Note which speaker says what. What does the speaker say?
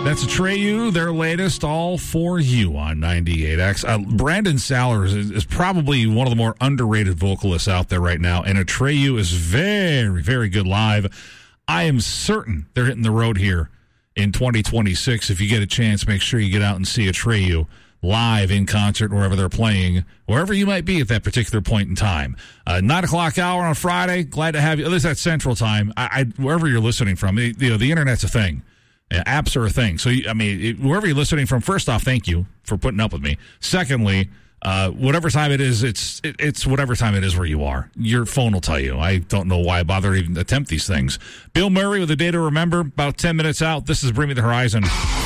Speaker 1: That's Atreyu, their latest, All For You on 98X. Brandon Sallers is probably one of the more underrated vocalists out there right now, and Atreyu is very, very good live. I am certain they're hitting the road here in 2026. If you get a chance, make sure you get out and see Atreyu live in concert wherever they're playing, wherever you might be at that particular point in time. 9 o'clock hour on Friday. Glad to have you. At least that's Central Time. Wherever you're listening from, the internet's a thing. Apps are a thing. So, wherever you're listening from, first off, thank you for putting up with me. Secondly, whatever time it is, it's whatever time it is where you are. Your phone will tell you. I don't know why I bother to even attempt these things. Bill Murray with a day to remember, about 10 minutes out. This is Bring Me the Horizon.